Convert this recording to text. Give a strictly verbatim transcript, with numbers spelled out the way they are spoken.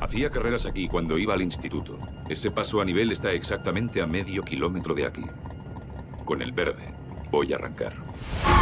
Hacía carreras aquí cuando iba al instituto. Ese paso a nivel está exactamente a medio kilómetro de aquí. Con el verde voy a arrancar.